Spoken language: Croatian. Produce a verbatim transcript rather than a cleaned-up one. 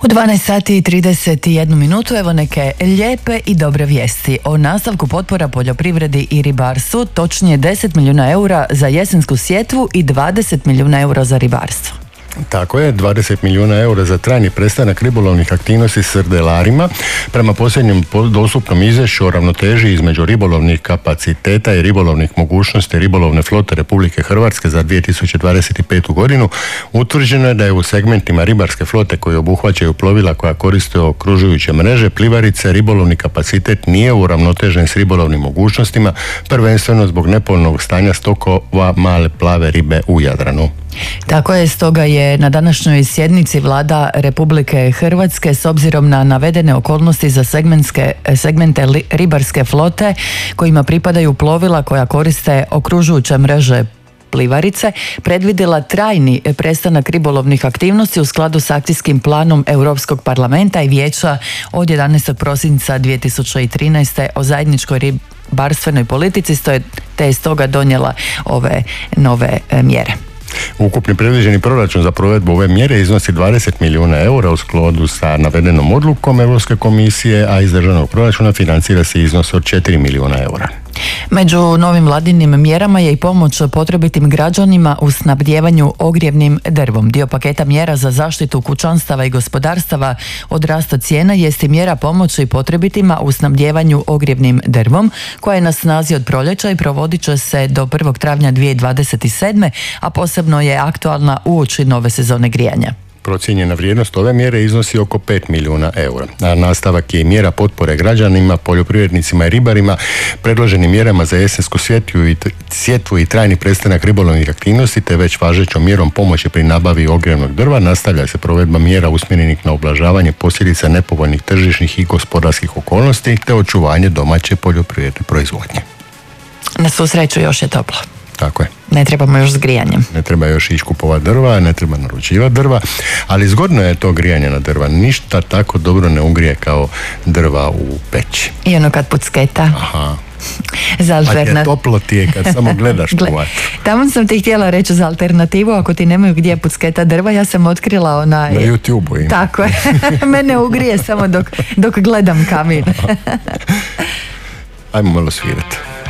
U dvanaest sati i trideset jednu minutu evo neke lijepe i dobre vijesti o nastavku potpora poljoprivredi i ribarstvu, točnije deset milijuna eura za jesensku sjetvu i dvadeset milijuna eura za ribarstvo. Tako je, dvadeset milijuna eura za trajni prestanak ribolovnih aktivnosti s srdelarima. Prema posljednjem dostupnom izvješću o ravnoteži između ribolovnih kapaciteta i ribolovnih mogućnosti ribolovne flote Republike Hrvatske za dvije tisuće dvadeset petu godinu utvrđeno je da je u segmentima ribarske flote koji obuhvaćaju plovila koja koriste okružujuće mreže, plivarice, ribolovni kapacitet nije uravnotežen s ribolovnim mogućnostima, prvenstveno zbog nepovoljnog stanja stokova male plave ribe u Jadranu. Tako je, stoga je na današnjoj sjednici Vlada Republike Hrvatske s obzirom na navedene okolnosti za segmentske, segmente li, ribarske flote kojima pripadaju plovila koja koriste okružujuće mreže plivarice, predvidjela trajni prestanak ribolovnih aktivnosti u skladu s akcijskim planom Europskog parlamenta i Vijeća od jedanaestog prosinca dvije tisuće trinaeste o zajedničkoj ribarstvenoj politici, te je stoga donijela ove nove mjere. Ukupni predviđeni proračun za provedbu ove mjere iznosi dvadeset milijuna eura u skladu sa navedenom odlukom Europske komisije, a iz državnog proračuna financira se iznos od četiri milijuna eura. Među novim vladinim mjerama je i pomoć potrebitim građanima u snabdjevanju ogrijevnim drvom. Dio paketa mjera za zaštitu kućanstava i gospodarstava od rasta cijena jest i mjera pomoći potrebitima u snabdjevanju ogrijevnim drvom, koja je na snazi od proljeća i provodit će se do prvog travnja dvije tisuće dvadeset sedme, a posebno je aktualna uoči nove sezone grijanja. Procijenjena vrijednost ove mjere iznosi oko pet milijuna eura. A nastavak je i mjera potpore građanima, poljoprivrednicima i ribarima, predloženim mjerama za jesensku sjetvu i, sjetvu i trajni prestanak ribolovnih aktivnosti, te već važećom mjerom pomoći pri nabavi ogrijevnog drva nastavlja se provedba mjera usmjerenih na ublažavanje posljedica nepovoljnih tržišnih i gospodarskih okolnosti te očuvanje domaće poljoprivredne proizvodnje. Na svu sreću još je toplo. Tako je. Ne trebamo još s grijanjem. Ne treba još ići kupovati drva, ne treba naručivati drva, ali zgodno je to grijanje na drva. Ništa tako dobro ne ugrije kao drva u peći. I ono kad pucketa. Aha. Za alternat... Pa je toplo ti je kad samo gledaš Gle, u vatru. Tamo sam ti htjela reći za alternativu, ako ti nemaju gdje pucketa drva, ja sam otkrila onaj... Na YouTube-u ima. Tako je. Mene ugrije samo dok, dok gledam kamin. Ajmo malo svirati.